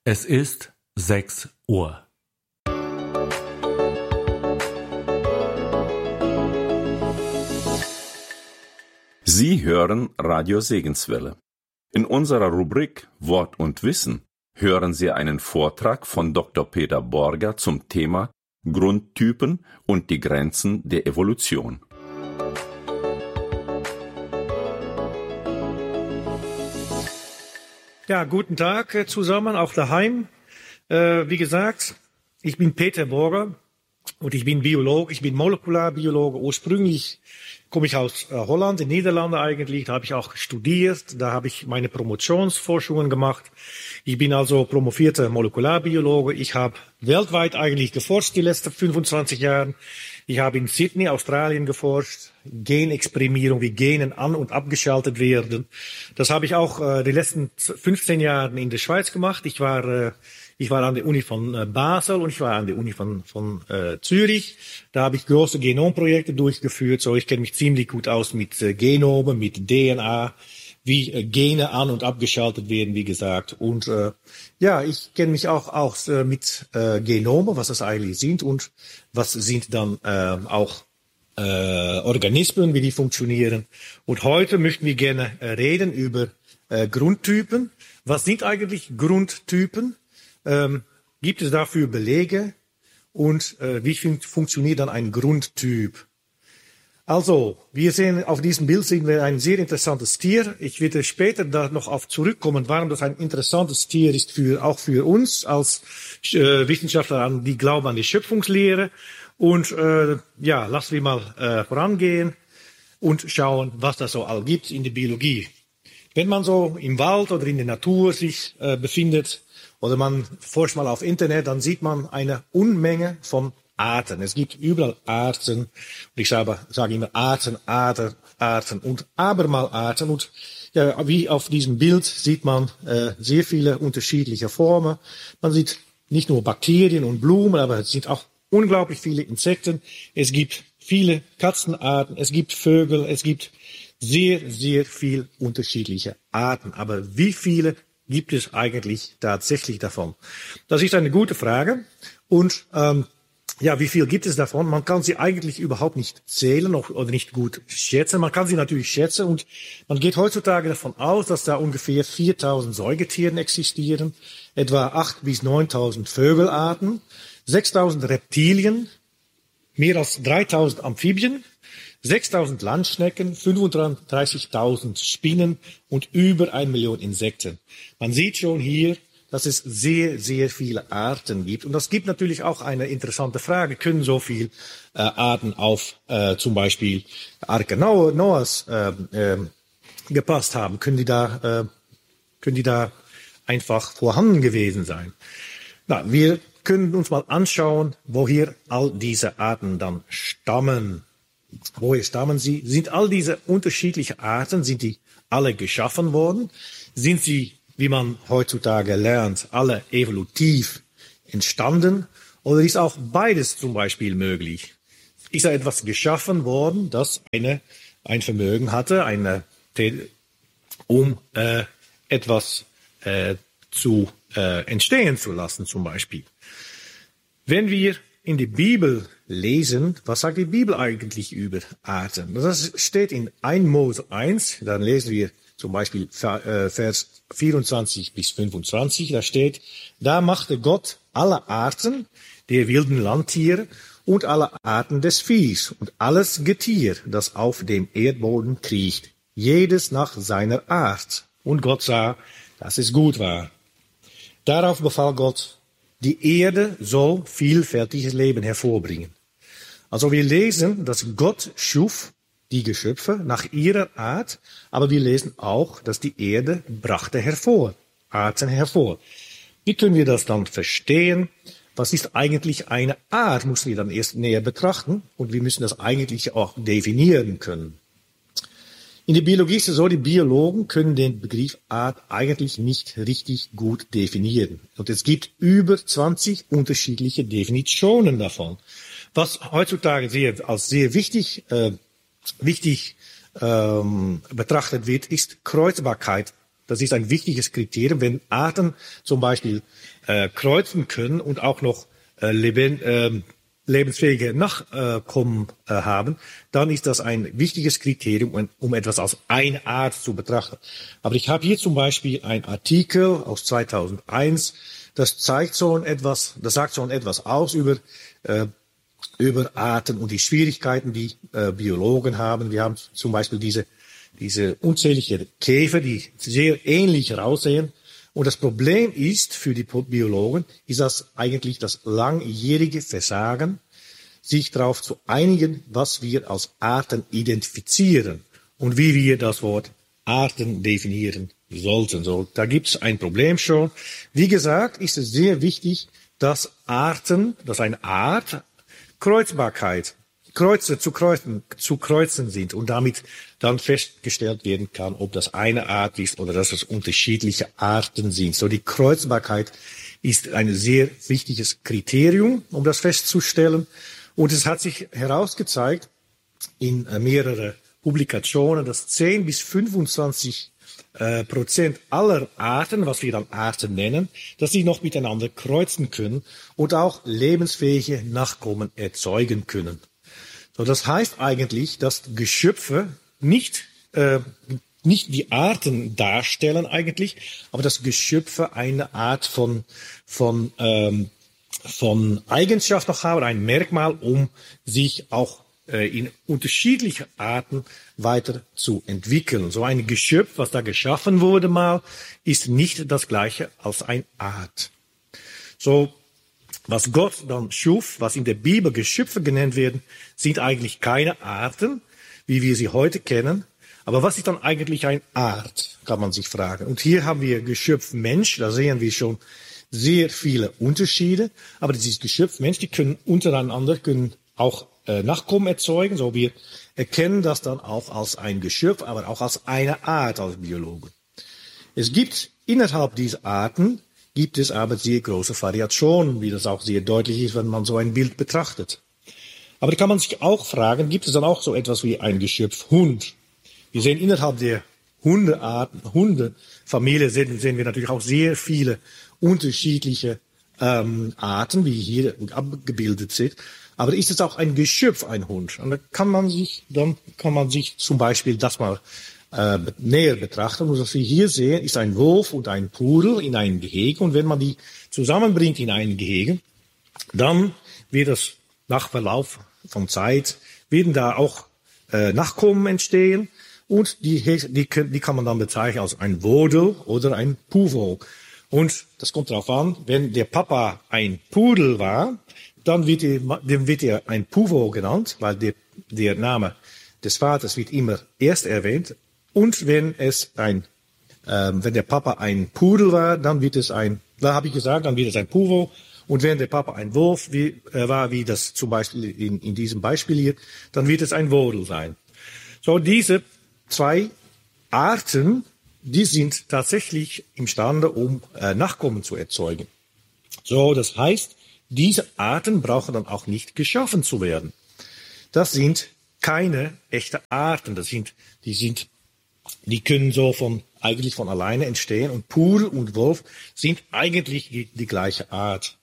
Es ist 6 Uhr. Sie hören Radio Segenswelle. In unserer Rubrik Wort und Wissen hören Sie einen Vortrag von Dr. Peter Borger zum Thema Grundtypen und die Grenzen der Evolution. Ja, guten Tag zusammen, auch daheim. Wie gesagt, ich bin Peter Borger und ich bin Biologe, ich bin Molekularbiologe. Ursprünglich komme ich aus Holland, in Niederlande eigentlich. Da habe ich auch studiert, da habe ich meine Promotionsforschungen gemacht. Ich bin also promovierter Molekularbiologe. Ich habe weltweit eigentlich geforscht die letzten 25 Jahre. Ich habe in Sydney, Australien geforscht, Genexprimierung, wie Genen an- und abgeschaltet werden. Das habe ich auch die letzten 15 Jahre in der Schweiz gemacht. Ich war an der Uni von Basel und ich war an der Uni von Zürich. Da habe ich große Genomprojekte durchgeführt. So, ich kenne mich ziemlich gut aus mit Genomen, mit DNA, wie Gene an- und abgeschaltet werden, wie gesagt. Und ich kenne mich auch aus mit Genome, was das eigentlich sind und was sind dann auch Organismen, wie die funktionieren. Und heute möchten wir gerne reden über Grundtypen. Was sind eigentlich Grundtypen? Gibt es dafür Belege? Und wie funktioniert dann ein Grundtyp? Also, wir sehen auf diesem Bild sehen wir ein sehr interessantes Tier. Ich werde später da noch auf zurückkommen, warum das ein interessantes Tier ist, auch für uns als Wissenschaftler, die glauben an die Schöpfungslehre. Und lassen wir mal vorangehen und schauen, was das so all gibt in der Biologie. Wenn man so im Wald oder in der Natur sich befindet oder man forscht mal auf Internet, dann sieht man eine Unmenge von Arten. Es gibt überall Arten. Und ich sage immer Arten, Arten und abermal Arten. Und ja, wie auf diesem Bild sieht man sehr viele unterschiedliche Formen. Man sieht nicht nur Bakterien und Blumen, aber es sind auch unglaublich viele Insekten. Es gibt viele Katzenarten, es gibt Vögel, es gibt sehr, sehr viel unterschiedliche Arten. Aber wie viele gibt es eigentlich tatsächlich davon? Das ist eine gute Frage. Und wie viel gibt es davon? Man kann sie eigentlich überhaupt nicht zählen oder nicht gut schätzen. Man kann sie natürlich schätzen und man geht heutzutage davon aus, dass da ungefähr 4000 Säugetiere existieren, etwa 8.000 bis 9.000 Vögelarten, 6.000 Reptilien, mehr als 3.000 Amphibien, 6.000 Landschnecken, 35.000 Spinnen und über 1 Million Insekten. Man sieht schon hier, dass es sehr, sehr viele Arten gibt. Und das gibt natürlich auch eine interessante Frage. Können so viele Arten auf zum Beispiel Arke Noahs gepasst haben? Können die da einfach vorhanden gewesen sein? Na, wir können uns mal anschauen, woher all diese Arten dann stammen. Woher stammen sie? Sind all diese unterschiedlichen Arten, sind die alle geschaffen worden? Sind sie, wie man heutzutage lernt, alle evolutiv entstanden? Oder ist auch beides zum Beispiel möglich? Ist da etwas geschaffen worden, das ein Vermögen hatte, um etwas zu entstehen zu lassen zum Beispiel? Wenn wir in die Bibel lesen, was sagt die Bibel eigentlich über Arten? Das steht in 1 Mose 1, dann lesen wir zum Beispiel Vers 24 bis 25, da steht, da machte Gott alle Arten der wilden Landtiere und alle Arten des Viehs und alles Getier, das auf dem Erdboden kriecht, jedes nach seiner Art. Und Gott sah, dass es gut war. Darauf befahl Gott, die Erde soll vielfältiges Leben hervorbringen. Also wir lesen, dass Gott schuf die Geschöpfe nach ihrer Art, aber wir lesen auch, dass die Erde brachte Arten hervor. Wie können wir das dann verstehen? Was ist eigentlich eine Art? Müssen wir dann erst näher betrachten und wir müssen das eigentlich auch definieren können. In der Biologie ist es so, die Biologen können den Begriff Art eigentlich nicht richtig gut definieren. Und es gibt über 20 unterschiedliche Definitionen davon. Was heutzutage als sehr wichtig betrachtet wird, ist Kreuzbarkeit Das ist ein wichtiges Kriterium. Wenn Arten zum Beispiel kreuzen können und auch noch lebensfähige Nachkommen haben, dann ist das ein wichtiges Kriterium, um etwas als eine Art zu betrachten. Aber ich habe hier zum Beispiel einen Artikel aus 2001, das sagt schon etwas aus über Arten und die Schwierigkeiten, die Biologen haben. Wir haben zum Beispiel diese unzählige Käfer, die sehr ähnlich aussehen. Und das Problem ist für die Biologen, ist das eigentlich das langjährige Versagen, sich darauf zu einigen, was wir als Arten identifizieren und wie wir das Wort Arten definieren sollten. So, da gibt es ein Problem schon. Wie gesagt, ist es sehr wichtig, dass eine Art Kreuzbarkeit, zu kreuzen sind und damit dann festgestellt werden kann, ob das eine Art ist oder dass es unterschiedliche Arten sind. So, die Kreuzbarkeit ist ein sehr wichtiges Kriterium, um das festzustellen. Und es hat sich herausgezeigt in mehreren Publikationen, dass 10 bis 25% aller Arten, was wir dann Arten nennen, dass sie noch miteinander kreuzen können und auch lebensfähige Nachkommen erzeugen können. So, das heißt eigentlich, dass Geschöpfe nicht die Arten darstellen eigentlich, aber dass Geschöpfe eine Art von Eigenschaft noch haben, ein Merkmal, um sich auch in unterschiedliche Arten weiter zu entwickeln. So ein Geschöpf, was da geschaffen wurde mal, ist nicht das gleiche als eine Art. So, was Gott dann schuf, was in der Bibel Geschöpfe genannt werden, sind eigentlich keine Arten, wie wir sie heute kennen. Aber was ist dann eigentlich eine Art, kann man sich fragen. Und hier haben wir Geschöpf Mensch, da sehen wir schon sehr viele Unterschiede. Aber dieses Geschöpf Mensch, die können untereinander auch Nachkommen erzeugen. So, wir erkennen das dann auch als ein Geschöpf, aber auch als eine Art als Biologen. Es gibt innerhalb dieser Arten gibt es aber sehr große Variationen, wie das auch sehr deutlich ist, wenn man so ein Bild betrachtet. Aber da kann man sich auch fragen, gibt es dann auch so etwas wie ein Geschöpf Hund? Wir sehen innerhalb der Hundefamilie sehen wir natürlich auch sehr viele unterschiedliche Arten, wie hier abgebildet sind. Aber ist es auch ein Geschöpf, ein Hund? Und da kann man sich zum Beispiel das mal näher betrachten. Und was wir hier sehen, ist ein Wolf und ein Pudel in einem Gehege. Und wenn man die zusammenbringt in ein Gehege, dann wird es nach Verlauf von Zeit, werden da auch Nachkommen entstehen. Und die kann man dann bezeichnen als ein Wodel oder ein Puvo. Und das kommt darauf an, wenn der Papa ein Pudel war, dann wird er ein Puvo genannt, weil der Name des Vaters wird immer erst erwähnt. Und wenn der Papa ein Pudel war, dann wird es ein Puvo. Und wenn der Papa ein Wolf war, wie das zum Beispiel in diesem Beispiel hier, dann wird es ein Wodel sein. So, diese zwei Arten, die sind tatsächlich imstande, um Nachkommen zu erzeugen. So, das heißt, diese Arten brauchen dann auch nicht geschaffen zu werden. Das sind keine echten Arten. Die können so eigentlich von alleine entstehen. Und Pudel und Wolf sind eigentlich die gleiche Art.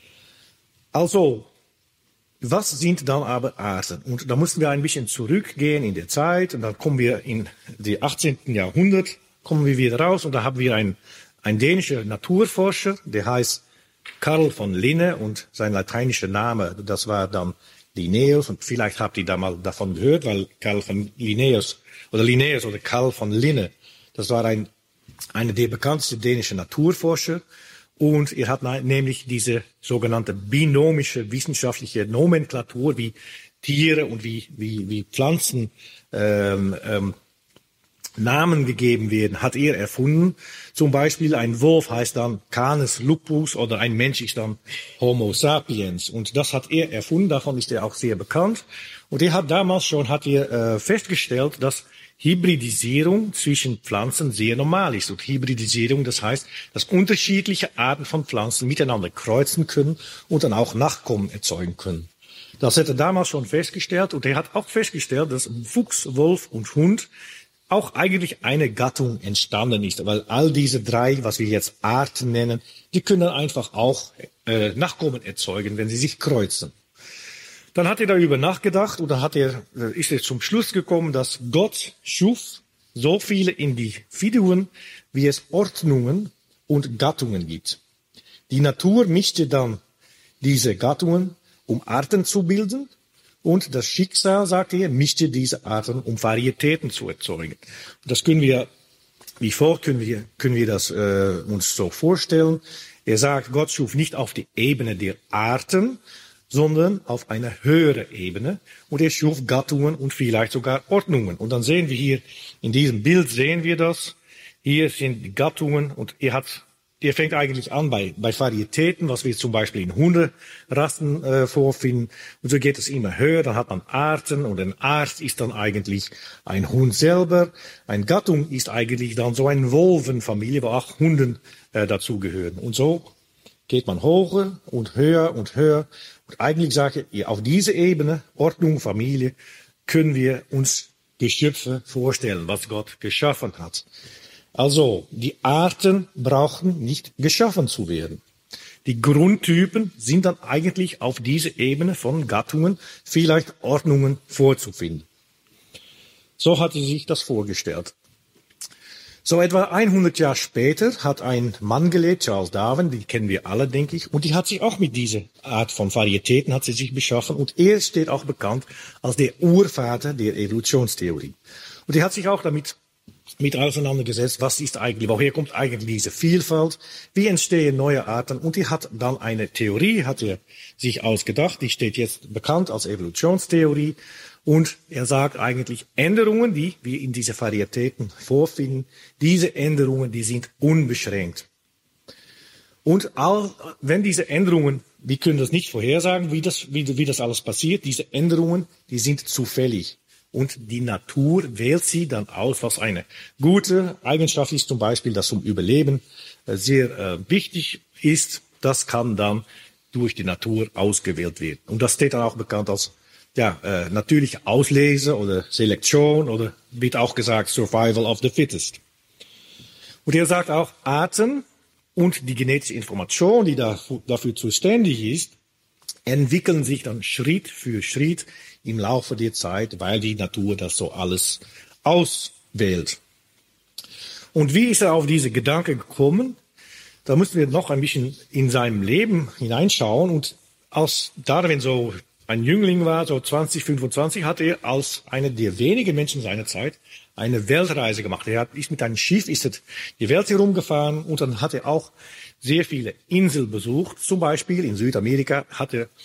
Also, was sind dann aber Arten? Und da mussten wir ein bisschen zurückgehen in der Zeit. Und dann kommen wir in die 18. Jahrhundert, kommen wir wieder raus. Und da haben wir einen dänischen Naturforscher, der heißt Carl von Linne. Und sein lateinischer Name, das war dann Linnaeus. Und vielleicht habt ihr da mal davon gehört, weil Carl von Linnaeus oder Carl von Linne, das war einer der bekanntesten dänischen Naturforscher. Und er hat nämlich diese sogenannte binomische wissenschaftliche Nomenklatur, wie Tiere und wie Pflanzen Namen gegeben werden, hat er erfunden. Zum Beispiel ein Wolf heißt dann Canis lupus oder ein Mensch ist dann Homo sapiens. Und das hat er erfunden, davon ist er auch sehr bekannt. Und er hat damals schon festgestellt, dass Hybridisierung zwischen Pflanzen sehr normal ist. Und Hybridisierung, das heißt, dass unterschiedliche Arten von Pflanzen miteinander kreuzen können und dann auch Nachkommen erzeugen können. Das hat er damals schon festgestellt. Und er hat auch festgestellt, dass Fuchs, Wolf und Hund auch eigentlich eine Gattung entstanden ist, weil all diese drei, was wir jetzt Arten nennen, die können einfach auch Nachkommen erzeugen, wenn sie sich kreuzen. Dann hat er darüber nachgedacht und dann ist er zum Schluss gekommen, dass Gott schuf so viele Individuen, wie es Ordnungen und Gattungen gibt. Die Natur mischte dann diese Gattungen, um Arten zu bilden, und das Schicksal, sagt er, mischte diese Arten, um Varietäten zu erzeugen. Und das können wir das uns so vorstellen. Er sagt, Gott schuf nicht auf die Ebene der Arten, sondern auf einer höheren Ebene. Und er schuf Gattungen und vielleicht sogar Ordnungen. Und dann sehen wir hier, in diesem Bild sehen wir das. Hier sind die Gattungen und er fängt eigentlich an bei Varietäten, was wir zum Beispiel in Hunderassen vorfinden. Und so geht es immer höher. Dann hat man Arten und eine Art ist dann eigentlich ein Hund selber. Eine Gattung ist eigentlich dann so eine Wolvenfamilie, wo auch Hunden dazugehören. Und so geht man hoch und höher und höher. Und eigentlich sage ich, auf dieser Ebene, Ordnung, Familie, können wir uns Geschöpfe vorstellen, was Gott geschaffen hat. Also, die Arten brauchen nicht geschaffen zu werden. Die Grundtypen sind dann eigentlich auf dieser Ebene von Gattungen, vielleicht Ordnungen vorzufinden. So hat er sich das vorgestellt. So etwa 100 Jahre später hat ein Mann gelebt, Charles Darwin, die kennen wir alle, denke ich, und die hat sich auch mit dieser Art von Varietäten hat sie sich beschaffen und er steht auch bekannt als der Urvater der Evolutionstheorie. Und er hat sich auch damit auseinandergesetzt, was ist eigentlich, woher kommt eigentlich diese Vielfalt, wie entstehen neue Arten und er hat dann eine Theorie, hat er sich ausgedacht, die steht jetzt bekannt als Evolutionstheorie. Und er sagt eigentlich, Änderungen, die wir in diese Varietäten vorfinden, diese Änderungen, die sind unbeschränkt. Und wenn diese Änderungen, wir können das nicht vorhersagen, wie das alles passiert, diese Änderungen, die sind zufällig. Und die Natur wählt sie dann aus, was eine gute Eigenschaft ist, zum Beispiel, das zum Überleben sehr wichtig ist. Das kann dann durch die Natur ausgewählt werden. Und das steht dann auch bekannt als natürlich Auslese oder Selektion oder wird auch gesagt Survival of the Fittest. Und er sagt auch, Arten und die genetische Information, die dafür zuständig ist, entwickeln sich dann Schritt für Schritt im Laufe der Zeit, weil die Natur das so alles auswählt. Und wie ist er auf diese Gedanken gekommen? Da müssen wir noch ein bisschen in seinem Leben hineinschauen. Und als Darwin so ein Jüngling war, so 20, 25, hat er als einer der wenigen Menschen seiner Zeit eine Weltreise gemacht. Ist mit einem Schiff die Welt herumgefahren und dann hat er auch sehr viele Inseln besucht. Zum Beispiel in Südamerika hat er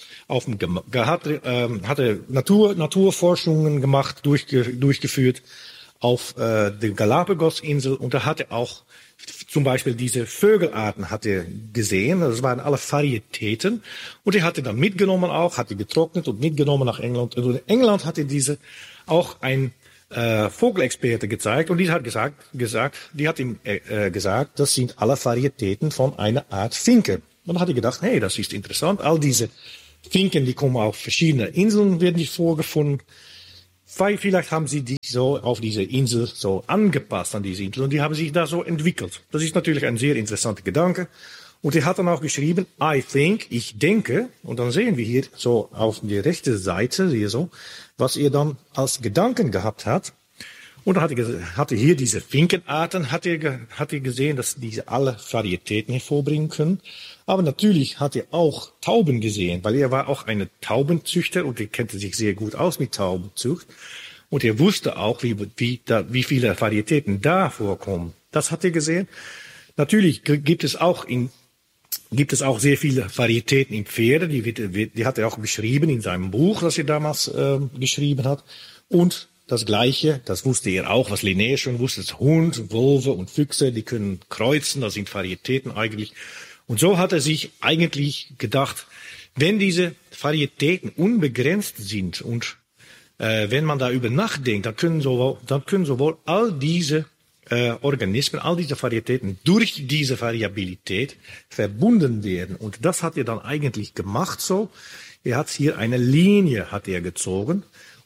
Naturforschungen gemacht, durchgeführt auf der Galapagos-Insel und da hat er auch zum Beispiel diese Vögelarten hat er gesehen, das waren alle Varietäten und er hatte dann mitgenommen auch, hat die getrocknet und mitgenommen nach England. Und in England hat er auch ein Vogelexperte gezeigt und die hat ihm gesagt, das sind alle Varietäten von einer Art Finke. Und dann hat er gedacht, hey, das ist interessant, all diese Finken, die kommen auf verschiedene Inseln, werden die vorgefunden. Vielleicht haben sie die so auf diese Insel so angepasst an diese Insel und die haben sich da so entwickelt. Das ist natürlich ein sehr interessanter Gedanke. Und er hat dann auch geschrieben, I think, ich denke, und dann sehen wir hier so auf der rechten Seite hier so, was er dann als Gedanken gehabt hat. Und dann hat er hier diese Finkenarten, hat er gesehen, dass diese alle Varietäten hervorbringen können. Aber natürlich hat er auch Tauben gesehen, weil er war auch ein Taubenzüchter und er kannte sich sehr gut aus mit Taubenzucht. Und er wusste auch, wie viele Varietäten da vorkommen. Das hat er gesehen. Natürlich gibt es auch sehr viele Varietäten in Pferde, die hat er auch beschrieben in seinem Buch, das er damals geschrieben hat. Und das Gleiche, das wusste er auch, was Linné schon wusste, das Hund, Wölfe und Füchse, die können kreuzen, das sind Varietäten eigentlich. Und so hat er sich eigentlich gedacht, wenn diese Varietäten unbegrenzt sind und wenn man darüber nachdenkt, dann können sowohl all diese Organismen, all diese Varietäten durch diese Variabilität verbunden werden. Und das hat er dann eigentlich gemacht so. Er hat hier eine Linie gezogen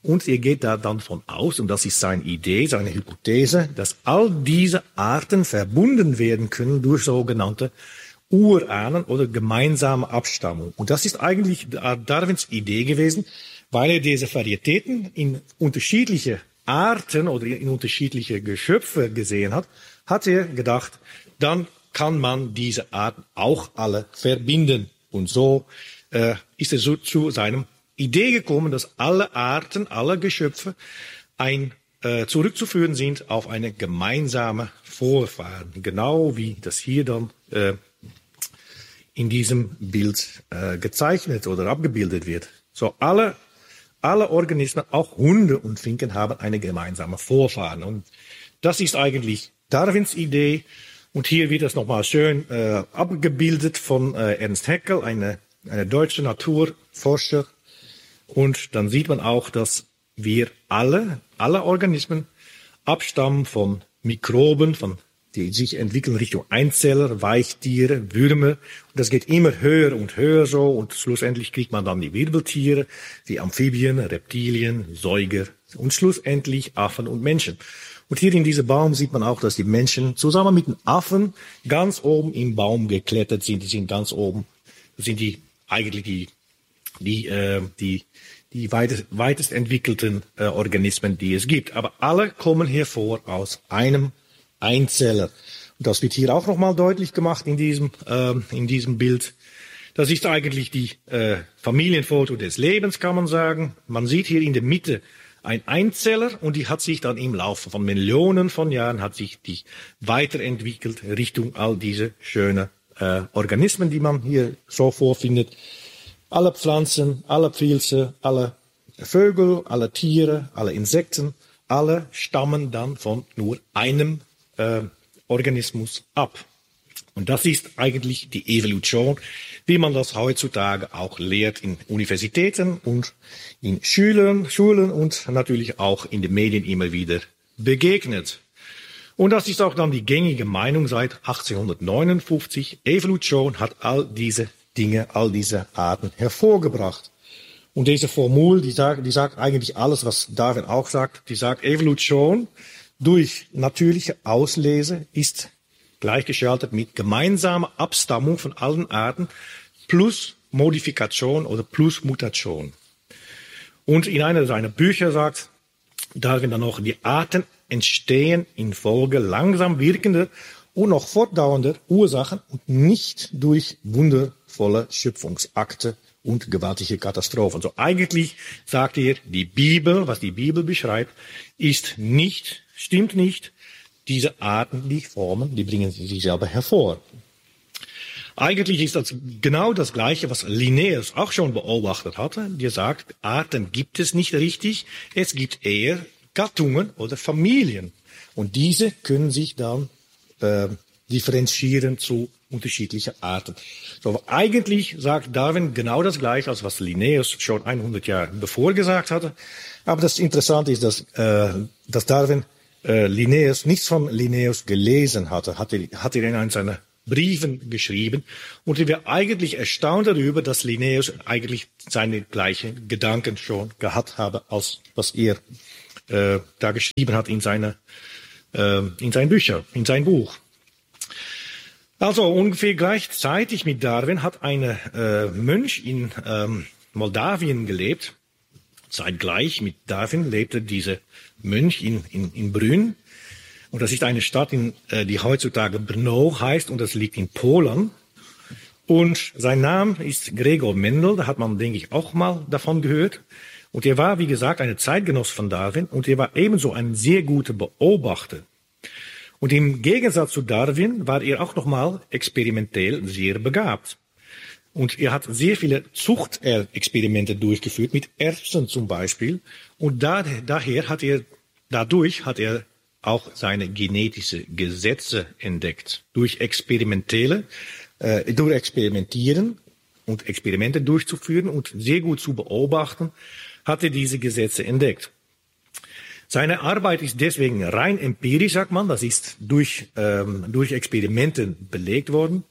Und er geht da dann von aus, und das ist seine Idee, seine Hypothese, dass all diese Arten verbunden werden können durch sogenannte Urahnen oder gemeinsame Abstammung. Und das ist eigentlich Darwins Idee gewesen, weil er diese Varietäten in unterschiedliche Arten oder in unterschiedliche Geschöpfe gesehen hat, hat er gedacht, dann kann man diese Arten auch alle verbinden. Und so ist er so zu seinem Idee gekommen, dass alle Arten, alle Geschöpfe zurückzuführen sind auf eine gemeinsame Vorfahren. Genau wie das hier dann in diesem Bild gezeichnet oder abgebildet wird. So alle Organismen, auch Hunde und Finken, haben eine gemeinsame Vorfahren. Und das ist eigentlich Darwins Idee. Und hier wird das nochmal schön abgebildet von Ernst Haeckel, eine deutsche Naturforscher. Und dann sieht man auch, dass wir alle Organismen abstammen von Mikroben, die sich entwickeln Richtung Einzeller, Weichtiere, Würmer. Und das geht immer höher und höher so. Und schlussendlich kriegt man dann die Wirbeltiere, die Amphibien, Reptilien, Säuger und schlussendlich Affen und Menschen. Und hier in diesem Baum sieht man auch, dass die Menschen zusammen mit den Affen ganz oben im Baum geklettert sind. Die sind ganz oben, das sind die eigentlich die weitest entwickelten Organismen, die es gibt. Aber alle kommen hervor aus einem Einzeller. Und das wird hier auch nochmal deutlich gemacht in diesem Bild. Das ist eigentlich die Familienfoto des Lebens, kann man sagen. Man sieht hier in der Mitte ein Einzeller und die hat sich dann im Laufe von Millionen von Jahren hat sich die weiterentwickelt Richtung all diese schönen Organismen, die man hier so vorfindet. Alle Pflanzen, alle Pilze, alle Vögel, alle Tiere, alle Insekten, alle stammen dann von nur einem Organismus ab. Und das ist eigentlich die Evolution, wie man das heutzutage auch lehrt in Universitäten und in Schulen und natürlich auch in den Medien immer wieder begegnet. Und das ist auch dann die gängige Meinung seit 1859. Evolution hat all diese Dinge, all diese Arten hervorgebracht. Und diese Formel, die sagt eigentlich alles, was Darwin auch sagt. Die sagt, Evolution durch natürliche Auslese ist gleichgeschaltet mit gemeinsamer Abstammung von allen Arten plus Modifikation oder plus Mutation. Und in einer seiner Bücher sagt Darwin dann noch, die Arten entstehen infolge langsam wirkender und noch fortdauernder Ursachen und nicht durch wundervolle Schöpfungsakte und gewaltige Katastrophen. Also eigentlich sagt er, die Bibel, was die Bibel beschreibt, stimmt nicht. Diese Arten, die formen, die bringen sich selber hervor. Eigentlich ist das genau das Gleiche, was Linnaeus auch schon beobachtet hatte. Der sagt, Arten gibt es nicht richtig, es gibt eher Gattungen oder Familien. Und diese können sich dann differenzieren zu unterschiedlichen Arten. So, eigentlich sagt Darwin genau das Gleiche, als was Linnaeus schon 100 Jahre bevor gesagt hatte. Aber das Interessante ist, dass Darwin nichts von Linnaeus gelesen hatte, hat er in einem seiner Briefen geschrieben. Und er war eigentlich erstaunt darüber, dass Linnaeus eigentlich seine gleichen Gedanken schon gehabt habe, als was er da geschrieben hat in seinen Büchern, in sein Buch. Also ungefähr gleichzeitig mit Darwin hat ein Mönch in Moldawien gelebt. Zeitgleich mit Darwin lebte dieser Mönch in Brünn. Und das ist eine Stadt, die heutzutage Brno heißt, und das liegt in Polen. Und sein Name ist Gregor Mendel, da hat man, denke ich, auch mal davon gehört. Und er war, wie gesagt, ein Zeitgenosse von Darwin und er war ebenso ein sehr guter Beobachter. Und im Gegensatz zu Darwin war er auch nochmal experimentell sehr begabt. Und er hat sehr viele Zuchtexperimente durchgeführt, mit Erbsen zum Beispiel. Und dadurch hat er auch seine genetische Gesetze entdeckt. Durch Experimentieren und Experimente durchzuführen und sehr gut zu beobachten, hat er diese Gesetze entdeckt. Seine Arbeit ist deswegen rein empirisch, sagt man. Das ist durch Experimente belegt worden.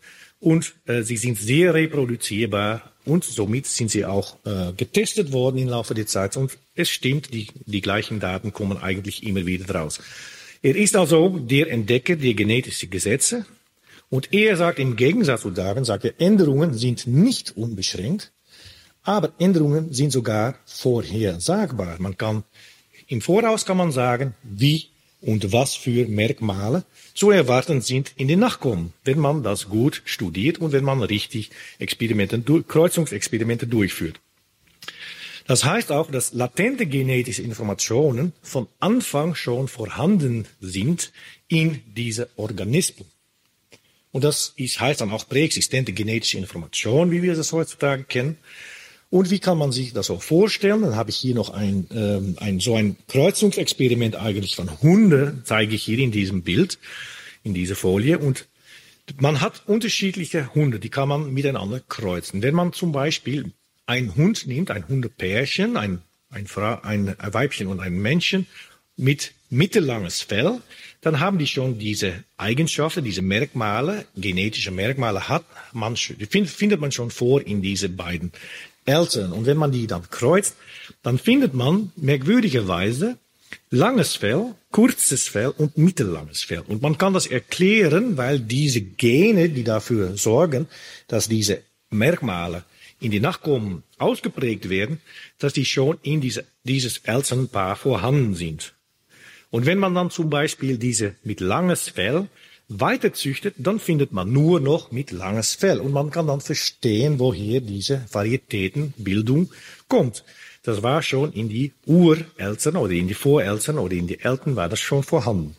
und sie sind sehr reproduzierbar und somit sind sie auch getestet worden im Laufe der Zeit und es stimmt, die gleichen Daten kommen eigentlich immer wieder raus. Er ist also der Entdecker der genetischen Gesetze und er sagt im Gegensatz zu Darwin, sagt er, Änderungen sind nicht unbeschränkt, aber Änderungen sind sogar vorhersagbar. Im Voraus kann man sagen, wie und was für Merkmale zu erwarten sind in den Nachkommen, wenn man das gut studiert und wenn man richtig Kreuzungsexperimente durchführt. Das heißt auch, dass latente genetische Informationen von Anfang schon vorhanden sind in diese Organismen. Und das heißt dann auch präexistente genetische Information, wie wir das heutzutage kennen. Und wie kann man sich das auch vorstellen? Dann habe ich hier noch so ein Kreuzungsexperiment eigentlich von Hunden, zeige ich hier in diesem Bild, in dieser Folie. Und man hat unterschiedliche Hunde, die kann man miteinander kreuzen. Wenn man zum Beispiel einen Hund nimmt, ein Hundepärchen, ein Weibchen und ein Männchen mit mittellanges Fell, dann haben die schon diese Eigenschaften, diese Merkmale, genetische Merkmale findet man schon vor in diese beiden Eltern. Und wenn man die dann kreuzt, dann findet man merkwürdigerweise langes Fell, kurzes Fell und mittellanges Fell. Und man kann das erklären, weil diese Gene, die dafür sorgen, dass diese Merkmale in die Nachkommen ausgeprägt werden, dass die schon in dieses Elternpaar vorhanden sind. Und wenn man dann zum Beispiel diese mit langes Fell weiterzüchtet, dann findet man nur noch mit langes Fell. Und man kann dann verstehen, woher diese Varietätenbildung kommt. Das war schon in die Ureltern oder in die Voreltern oder in die Eltern war das schon vorhanden.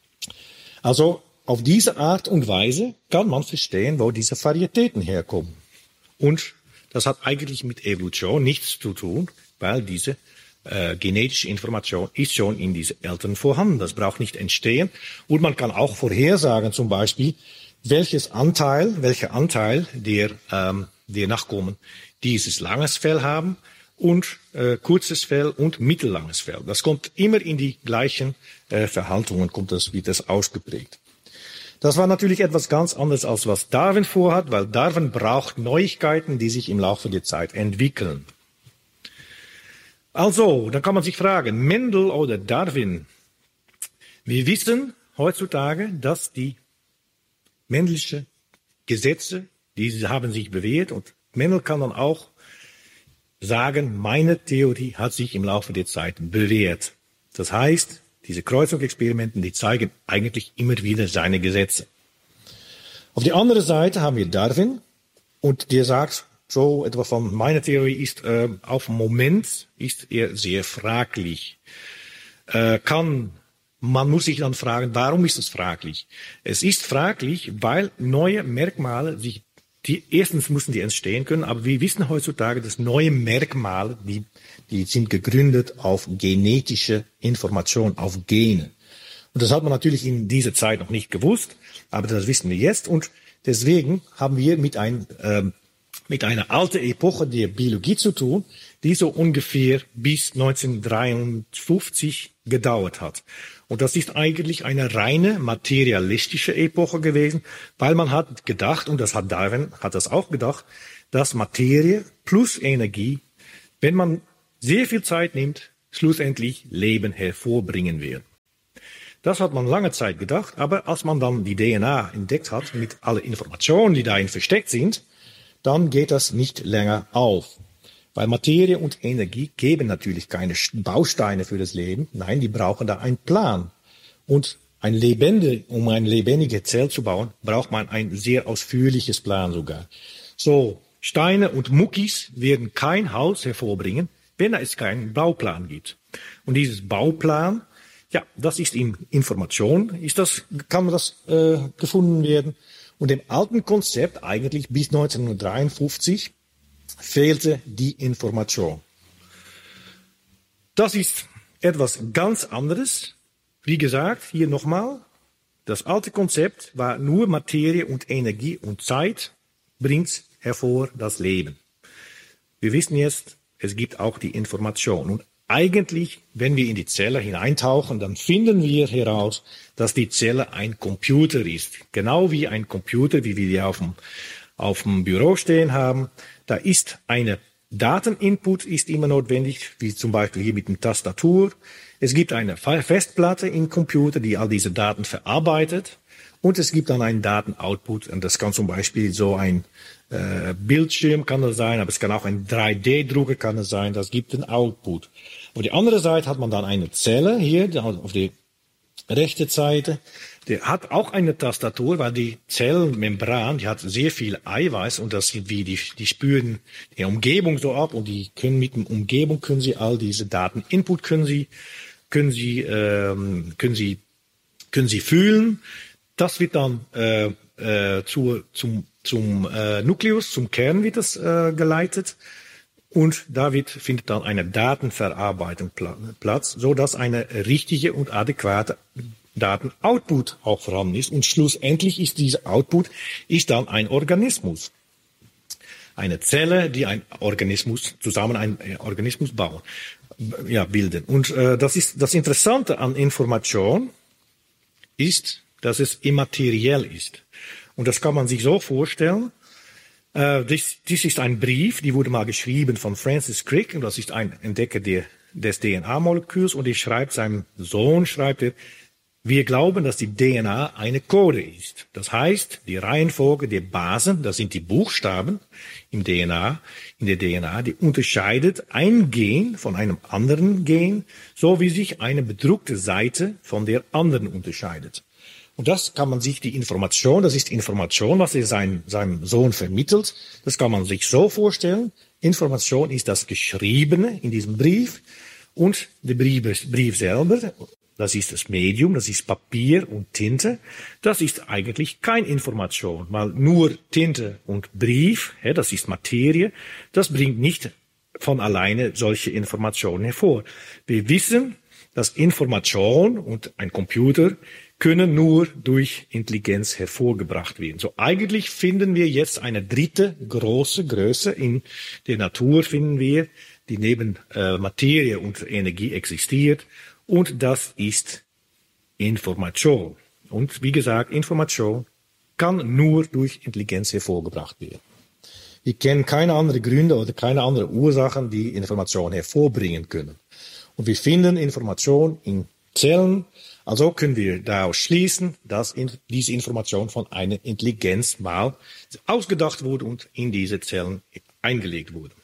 Also auf diese Art und Weise kann man verstehen, wo diese Varietäten herkommen. Und das hat eigentlich mit Evolution nichts zu tun, weil diese genetische Information ist schon in diesen Eltern vorhanden. Das braucht nicht entstehen. Und man kann auch vorhersagen, zum Beispiel, welcher Anteil der Nachkommen dieses langes Fell haben und kurzes Fell und mittellanges Fell. Das kommt immer in die gleichen Verhaltungen, wird das ausgeprägt. Das war natürlich etwas ganz anderes, als was Darwin vorhat, weil Darwin braucht Neuigkeiten, die sich im Laufe der Zeit entwickeln. Also, dann kann man sich fragen, Mendel oder Darwin? Wir wissen heutzutage, dass die Mendel'sche Gesetze, die haben sich bewährt und Mendel kann dann auch sagen, meine Theorie hat sich im Laufe der Zeit bewährt. Das heißt, diese Kreuzungsexperimenten, die zeigen eigentlich immer wieder seine Gesetze. Auf der anderen Seite haben wir Darwin und der sagt, so etwa von meiner Theorie ist auf dem Moment ist er sehr fraglich. Man muss sich dann fragen, warum ist es fraglich? Es ist fraglich, weil neue Merkmale erstens müssen die entstehen können, aber wir wissen heutzutage, dass neue Merkmale, die sind gegründet auf genetische Information, auf Gene. Und das hat man natürlich in dieser Zeit noch nicht gewusst, aber das wissen wir jetzt und deswegen haben wir mit einer alten Epoche der Biologie zu tun, die so ungefähr bis 1953 gedauert hat. Und das ist eigentlich eine reine materialistische Epoche gewesen, weil man hat gedacht, und Darwin hat das auch gedacht, dass Materie plus Energie, wenn man sehr viel Zeit nimmt, schlussendlich Leben hervorbringen wird. Das hat man lange Zeit gedacht, aber als man dann die DNA entdeckt hat, mit allen Informationen, die darin versteckt sind, dann geht das nicht länger auf. Weil Materie und Energie geben natürlich keine Bausteine für das Leben. Nein, die brauchen da einen Plan. Und um eine lebendige Zelle zu bauen, braucht man ein sehr ausführliches Plan sogar. So, Steine und Muckis werden kein Haus hervorbringen, wenn es keinen Bauplan gibt. Und dieses Bauplan, ja, das ist in Information, kann das gefunden werden. Und im alten Konzept, eigentlich bis 1953, fehlte die Information. Das ist etwas ganz anderes. Wie gesagt, hier nochmal, das alte Konzept war nur Materie und Energie und Zeit bringt hervor das Leben. Wir wissen jetzt, es gibt auch die Information. Und eigentlich, wenn wir in die Zelle hineintauchen, dann finden wir heraus, dass die Zelle ein Computer ist. Genau wie ein Computer, wie wir die auf dem Büro stehen haben. Da ist eine Dateninput ist immer notwendig, wie zum Beispiel hier mit dem Tastatur. Es gibt eine Festplatte im Computer, die all diese Daten verarbeitet. Und es gibt dann einen Datenoutput. Und das kann zum Beispiel so ein Bildschirm kann das sein, aber es kann auch ein 3D-Drucker kann es sein. Das gibt einen Output. Auf die andere Seite hat man dann eine Zelle hier, auf die rechte Seite. Der hat auch eine Tastatur, weil die Zellmembran, die hat sehr viel Eiweiß und das sind wie die spüren die Umgebung so ab und die können mit der Umgebung können sie all diese Daten Input können sie fühlen. Das wird dann zum Nukleus, zum Kern wird das geleitet. Und da findet dann eine Datenverarbeitung Platz, so dass eine richtige und adäquate Datenoutput auch vorhanden ist. Und schlussendlich ist dieser Output dann ein Organismus. Eine Zelle, die ein Organismus bauen, bilden. Und das Interessante an Information ist, dass es immateriell ist. Und das kann man sich so vorstellen. Dies ist ein Brief, die wurde mal geschrieben von Francis Crick, und das ist ein Entdecker des DNA-Moleküls, und seinem Sohn schreibt er, wir glauben, dass die DNA eine Code ist. Das heißt, die Reihenfolge der Basen, das sind die Buchstaben in der DNA, die unterscheidet ein Gen von einem anderen Gen, so wie sich eine bedruckte Seite von der anderen unterscheidet. Und das kann man sich das ist Information, was er seinem Sohn vermittelt. Das kann man sich so vorstellen. Information ist das Geschriebene in diesem Brief. Und der Brief selber, das ist das Medium, das ist Papier und Tinte. Das ist eigentlich keine Information, weil nur Tinte und Brief, das ist Materie, das bringt nicht von alleine solche Informationen hervor. Wir wissen, dass Information und ein Computer können nur durch Intelligenz hervorgebracht werden. So eigentlich finden wir jetzt eine dritte große Größe in der Natur finden wir, die neben Materie und Energie existiert, und das ist Information. Und wie gesagt, Information kann nur durch Intelligenz hervorgebracht werden. Wir kennen keine anderen Gründe oder keine anderen Ursachen, die Information hervorbringen können. Und wir finden Information in Zellen. Also können wir daraus schließen, dass diese Information von einer Intelligenz mal ausgedacht wurde und in diese Zellen eingelegt wurde.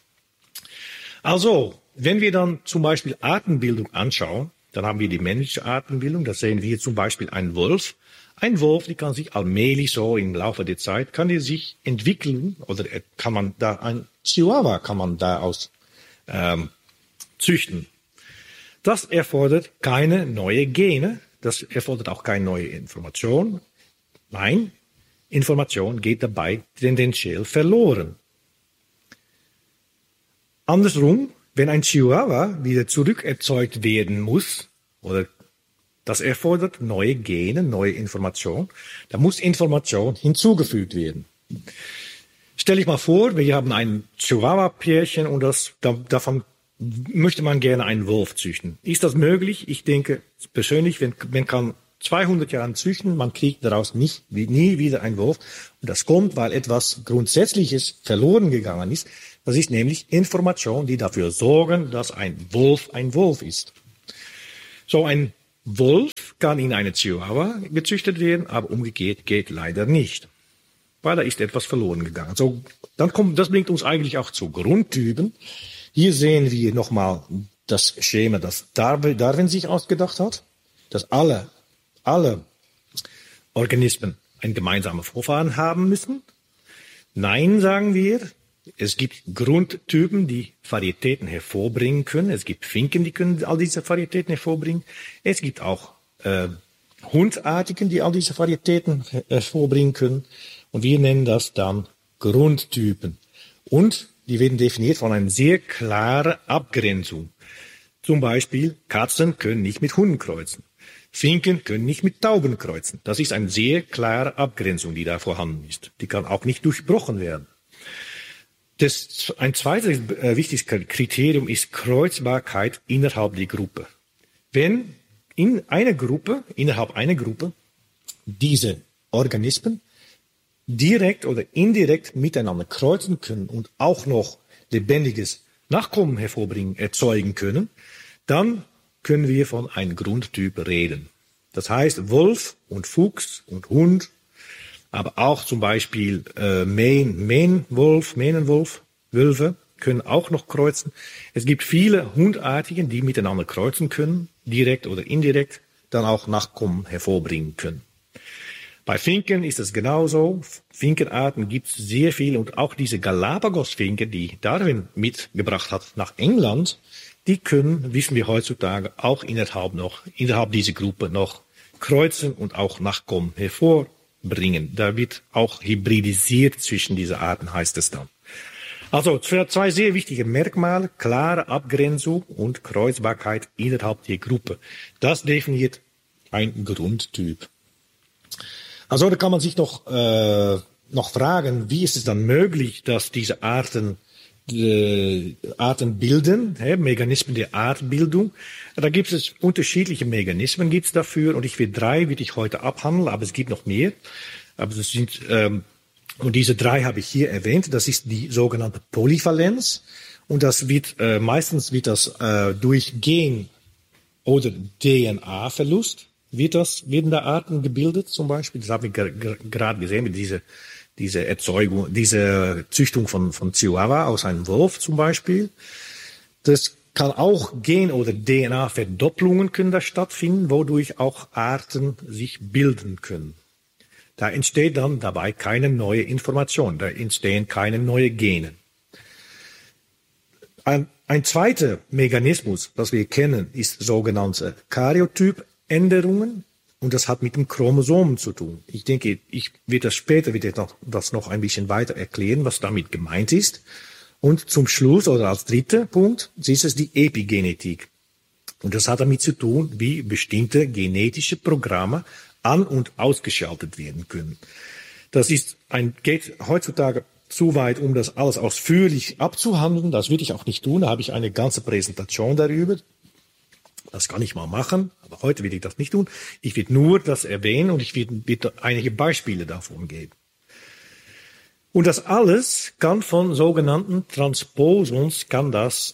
Also, wenn wir dann zum Beispiel Artenbildung anschauen, dann haben wir die menschliche Artenbildung. Da sehen wir zum Beispiel einen Wolf. Ein Wolf, die kann sich allmählich so im Laufe der Zeit, kann die sich entwickeln, oder kann man da ein Chihuahua kann man daraus züchten. Das erfordert keine neue Gene. Das erfordert auch keine neue Information. Nein, Information geht dabei tendenziell verloren. Andersrum, wenn ein Chihuahua wieder zurückerzeugt werden muss, oder das erfordert neue Gene, neue Information, da muss Information hinzugefügt werden. Stell dich mal vor, wir haben ein Chihuahua-Pärchen und davon möchte man gerne einen Wolf züchten. Ist das möglich? Ich denke persönlich, man kann 200 Jahre züchten, man kriegt daraus nie wieder einen Wolf. Und das kommt, weil etwas Grundsätzliches verloren gegangen ist. Das ist nämlich Information, die dafür sorgen, dass ein Wolf ist. So ein Wolf kann in eine Chihuahua gezüchtet werden, aber umgekehrt geht leider nicht. Weil da ist etwas verloren gegangen. So, das bringt uns eigentlich auch zu Grundtypen. Hier sehen wir nochmal das Schema, das Darwin sich ausgedacht hat, dass alle Organismen einen gemeinsamen Vorfahren haben müssen. Nein, sagen wir, es gibt Grundtypen, die Varietäten hervorbringen können. Es gibt Finken, die können all diese Varietäten hervorbringen. Es gibt auch Hundartigen, die all diese Varietäten hervorbringen können. Und wir nennen das dann Grundtypen. Und die werden definiert von einer sehr klaren Abgrenzung. Zum Beispiel, Katzen können nicht mit Hunden kreuzen. Finken können nicht mit Tauben kreuzen. Das ist eine sehr klare Abgrenzung, die da vorhanden ist. Die kann auch nicht durchbrochen werden. Ein zweites wichtiges Kriterium ist Kreuzbarkeit innerhalb der Gruppe. Wenn innerhalb einer Gruppe, diese Organismen direkt oder indirekt miteinander kreuzen können und auch noch lebendiges Nachkommen erzeugen können, dann können wir von einem Grundtyp reden. Das heißt, Wolf und Fuchs und Hund, aber auch zum Beispiel Wölfe können auch noch kreuzen. Es gibt viele Hundartigen, die miteinander kreuzen können, direkt oder indirekt, dann auch Nachkommen hervorbringen können. Bei Finken ist es genauso. Finkenarten gibt es sehr viele und auch diese Galapagos-Finken, die Darwin mitgebracht hat nach England, die können, wissen wir heutzutage, auch innerhalb dieser Gruppe noch kreuzen und auch Nachkommen hervorbringen. Da wird auch hybridisiert zwischen diesen Arten, heißt es dann. Also zwei sehr wichtige Merkmale, klare Abgrenzung und Kreuzbarkeit innerhalb der Gruppe. Das definiert ein Grundtyp. Also da kann man sich noch fragen, wie ist es dann möglich, dass diese Arten bilden, Mechanismen der Artbildung. Da gibt es unterschiedliche Mechanismen gibt's dafür und würde ich heute abhandeln, aber es gibt noch mehr. Aber das sind und diese 3 habe ich hier erwähnt. Das ist die sogenannte Polyvalenz und das wird meistens durch Gen- oder DNA-Verlust werden da Arten gebildet, zum Beispiel. Das haben wir gerade gesehen mit diese Erzeugung, diese Züchtung von Chihuahua aus einem Wolf zum Beispiel. Das kann auch Gen- oder DNA-Verdopplungen können da stattfinden, wodurch auch Arten sich bilden können. Da entsteht dann dabei keine neue Information, da entstehen keine neuen Gene. Ein zweiter Mechanismus, das wir kennen, ist sogenannte Karyotypänderungen. Und das hat mit dem Chromosomen zu tun. Ich denke, ich werde das noch ein bisschen weiter erklären, was damit gemeint ist. Und zum Schluss oder als dritter Punkt ist es die Epigenetik. Und das hat damit zu tun, wie bestimmte genetische Programme an- und ausgeschaltet werden können. Geht heutzutage zu weit, um das alles ausführlich abzuhandeln. Das würde ich auch nicht tun. Da habe ich eine ganze Präsentation darüber. Das kann ich mal machen, aber heute will ich das nicht tun. Ich will nur das erwähnen und ich will einige Beispiele davon geben. Und das alles kann von sogenannten Transposons kann das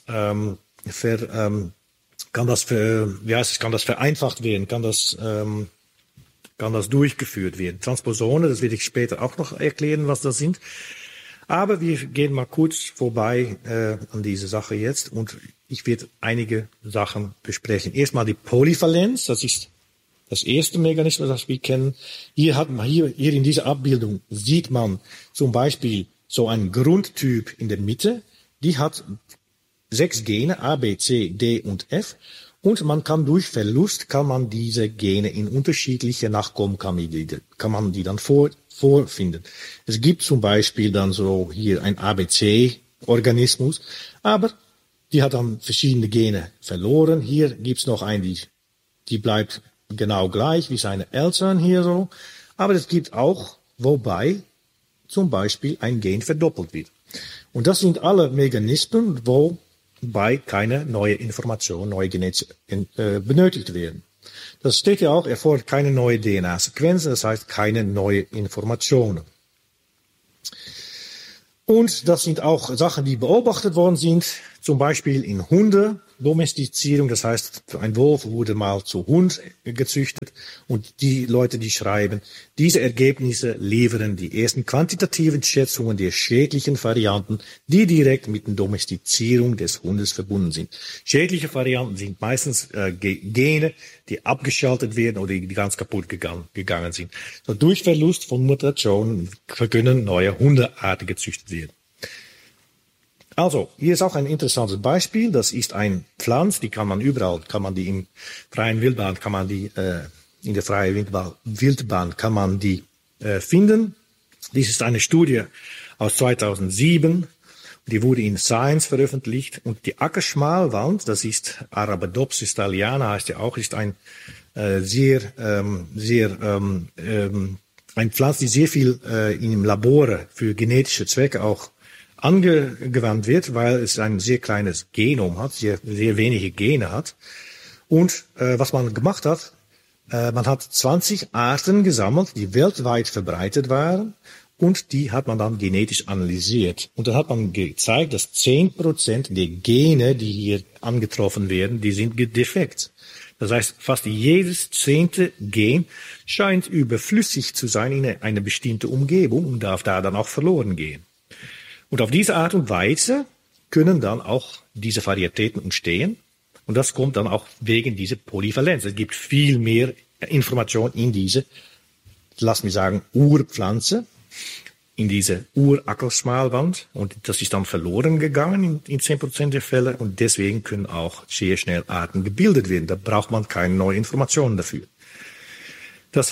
vereinfacht werden, kann das durchgeführt werden. Transposone, das werde ich später auch noch erklären, was das sind. Aber wir gehen mal kurz vorbei an diese Sache jetzt und ich werde einige Sachen besprechen. Erstmal die Polyvalenz, das ist das erste Mechanismus, das wir kennen. Hier in dieser Abbildung sieht man zum Beispiel so einen Grundtyp in der Mitte. Die hat 6 Gene, A, B, C, D und F. Und durch Verlust kann man diese Gene in unterschiedliche Nachkommen, kann man die dann vorfinden. Es gibt zum Beispiel dann so hier ein ABC-Organismus, aber die hat dann verschiedene Gene verloren. Hier gibt's noch einen, die bleibt genau gleich wie seine Eltern hier so. Aber es gibt auch, wobei zum Beispiel ein Gen verdoppelt wird. Und das sind alle Mechanismen, wobei keine neue Information, neue Genetik benötigt werden. Das steht ja auch, erfordert keine neue DNA-Sequenzen, das heißt keine neue Informationen. Und das sind auch Sachen, die beobachtet worden sind, zum Beispiel in Hunde-Domestizierung, das heißt, ein Wolf wurde mal zu Hund gezüchtet und die Leute, die schreiben, diese Ergebnisse liefern die ersten quantitativen Schätzungen der schädlichen Varianten, die direkt mit der Domestizierung des Hundes verbunden sind. Schädliche Varianten sind meistens Gene, die abgeschaltet werden oder die ganz kaputt gegangen sind. So, durch Verlust von Mutationen können neue Hundearten gezüchtet werden. Also, hier ist auch ein interessantes Beispiel. Das ist ein Pflanz, die kann man überall, die im freien Wildbahn, in der freien Wildbahn kann man die finden. Dies ist eine Studie aus 2007. Die wurde in Science veröffentlicht. Und die Ackerschmalwand, das ist Arabidopsis thaliana, heißt ja auch, ist ein ein Pflanz, die sehr viel im Labor für genetische Zwecke auch angewandt wird, weil es ein sehr kleines Genom hat, sehr wenige Gene hat. Und was man gemacht hat, man hat 20 Arten gesammelt, die weltweit verbreitet waren, und die hat man dann genetisch analysiert. Und dann hat man gezeigt, dass 10% der Gene, die hier angetroffen werden, die sind defekt. Das heißt, fast jedes 10. Gen scheint überflüssig zu sein in eine bestimmte Umgebung und darf da dann auch verloren gehen. Und auf diese Art und Weise können dann auch diese Varietäten entstehen. Und das kommt dann auch wegen dieser Polyvalenz. Es gibt viel mehr Information in diese, lass mich sagen, Urpflanze, in diese Urackerschmalwand. Und das ist dann verloren gegangen in 10% der Fälle. Und deswegen können auch sehr schnell Arten gebildet werden. Da braucht man keine neuen Informationen dafür. Das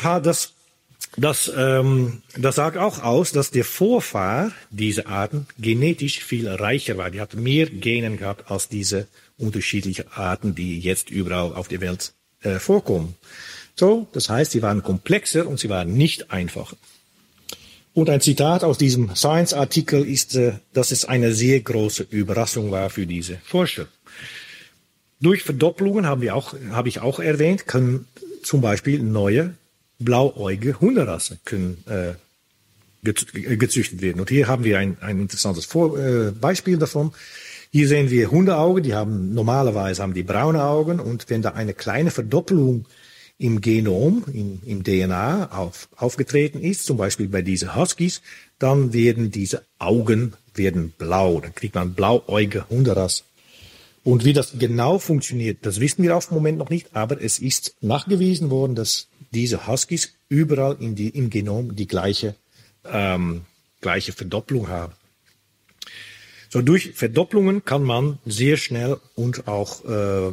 sagt auch aus, dass der Vorfahr dieser Arten genetisch viel reicher war. Die hat mehr Genen gehabt als diese unterschiedlichen Arten, die jetzt überall auf der Welt vorkommen. So, das heißt, sie waren komplexer und sie waren nicht einfacher. Und ein Zitat aus diesem Science-Artikel ist, dass es eine sehr große Überraschung war für diese Forscher. Durch Verdopplungen habe ich auch erwähnt, können zum Beispiel neue blauäugige Hunderassen können gezüchtet werden. Und hier haben wir ein interessantes Beispiel davon. Hier sehen wir Hundeaugen, normalerweise haben die braune Augen, und wenn da eine kleine Verdoppelung im Genom, im DNA aufgetreten ist, zum Beispiel bei diesen Huskies, dann werden diese Augen blau. Dann kriegt man blauäugige Hunderasse. Und wie das genau funktioniert, das wissen wir auf dem Moment noch nicht, aber es ist nachgewiesen worden, dass diese Huskies überall im Genom die gleiche Verdopplung haben. So, durch Verdopplungen kann man sehr schnell und auch